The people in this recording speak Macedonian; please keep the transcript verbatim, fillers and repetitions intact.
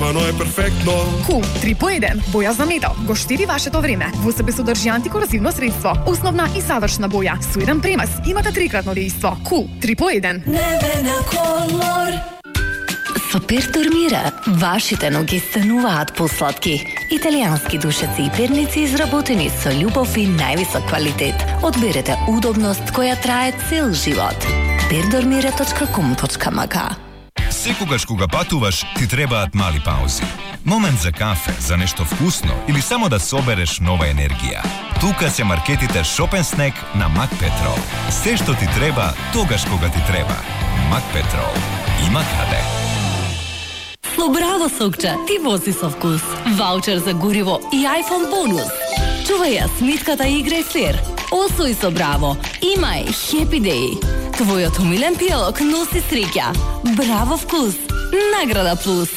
Немано е перфектно. Кул три по еден, боја за метал, го штири вашето време. Во себе содржи антикорозивно средство, основна и завршна боја, со еден премас, имате трикратно дејство. Кул три по еден. Небена колор. Со Пертормира, вашите ноги стануваат посладки. Италијански душеци и перници изработени со љубов и највисок квалитет. Одберете удобност која трае цел живот. пердормира точка ком точка ма. Секогаш кога патуваш, ти требаат мали паузи. Момент за кафе, за нешто вкусно или само да собереш нова енергија. Тука се маркетите Shop and Snack на Макпетрол. Се што ти треба, тогаш кога ти треба. Макпетрол. Има каде. Со Браво сокче, ти вози со вкус. Ваучер за гориво и iPhone бонус. Чувај ја смитката и играј флер. Освои со Браво. Имај Happy Day. Твојот умилен пијалок носи среќа. Браво вкус. Награда плюс.